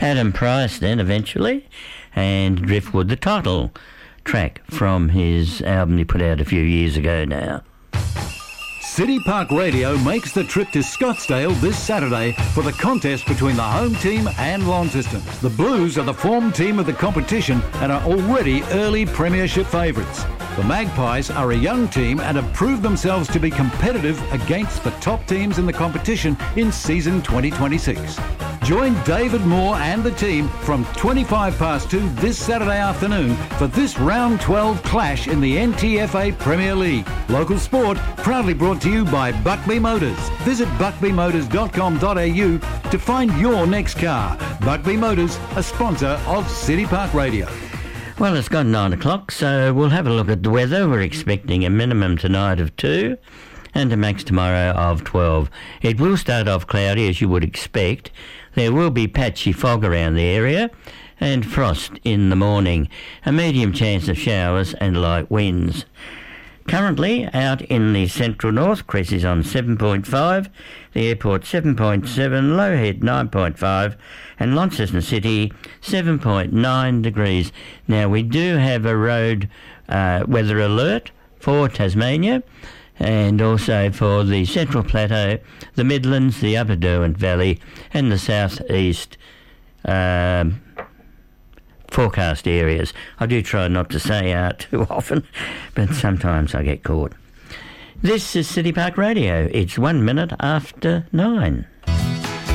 Adam Price then eventually, and Driftwood, the title track from his album he put out a few years ago now. City Park Radio makes the trip to Scottsdale this Saturday for the contest between the home team and Launceston. The Blues are the form team of the competition and are already early premiership favourites. The Magpies are a young team and have proved themselves to be competitive against the top teams in the competition in season 2026. Join David Moore and the team from 2 this Saturday afternoon for this round 12 clash in the NTFA Premier League. Local sport proudly brought to you by Buckley Motors. Visit buckleymotors.com.au to find your next car. Buckley Motors, a sponsor of City Park Radio. Well, it's got 9 o'clock, so we'll have a look at the weather. We're expecting a minimum tonight of 2 and a max tomorrow of 12. It will start off cloudy, as you would expect. There will be patchy fog around the area and frost in the morning. A medium chance of showers and light winds. Currently, out in the central north, Cress is on 7.5, the airport 7.7, Lowhead 9.5, and Launceston City 7.9 degrees. Now, we do have a road weather alert for Tasmania, and also for the Central Plateau, the Midlands, the Upper Derwent Valley, and the southeast forecast areas. I do try not to say too often, but sometimes I get caught. This is City Park Radio. It's 1 minute after 9.